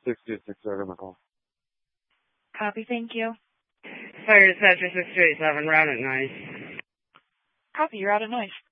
626 Artemis Hall. Copy, thank you. Fire dispatcher 637, route at 9. Copy, you're out at noise.